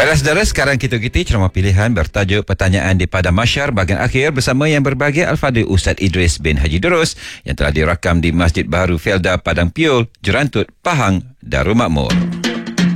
Baiklah saudara, sekarang kita ikuti ceramah pilihan bertajuk Pertanyaan di Padang Mahsyar bahagian akhir bersama yang berbahagia Al-Fadhil Ustaz Idris bin Haji Durus yang telah dirakam di Masjid Baharu Felda Padang Piul, Jerantut, Pahang, Darul Makmur.